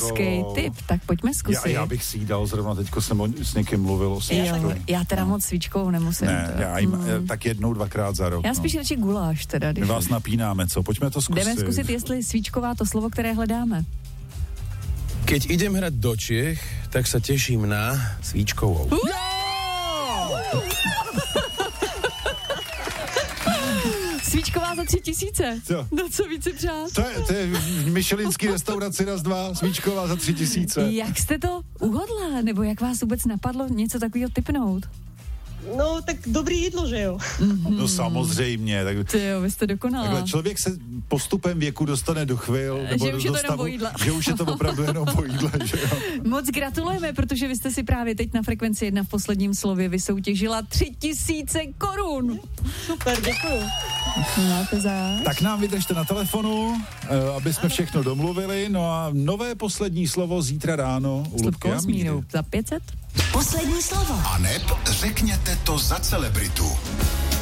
hezký tip, tak pojďme zkusit. Já bych si jí dal, zrovna teďko jsem s někým mluvil o svíčku. Já teda moc svíčkou nemusím. Ne, já jim tak 1-2krát za rok. Já spíš radši guláš teda. My vás napínáme, co? Pojďme to zkusit. Jdeme zkusit, jestli svíčková to slovo, které hledáme. Keď idem hrať do Čiech, tak sa teším na svíčkovou. Svíčková za 3000. Co? No co víc si přát? To je v michelinský restauraci raz 2, svíčková za 3000. Jak jste to uhodla? Nebo jak vás vůbec napadlo něco takového tipnout? No, tak dobrý jídlo, že jo? No samozřejmě. Tak, Ty jo, vy jste dokonalá. takhle člověk se postupem věku dostane do chvil, nebo že už je to do jenom stavu, o jídle. že už je to opravdu jenom o jídle, že jo? Moc gratulujeme, protože vy jste si právě teď na Frekvenci 1 v posledním slově vysoutěžila 3000 korun. Super, děkuju. Máte záč? Tak nám vydržte na telefonu, aby jsme všechno domluvili. No a nové poslední slovo zítra ráno u Lubky a Míry. Za 500? Poslední slovo. A neb řekněte to za celebritu.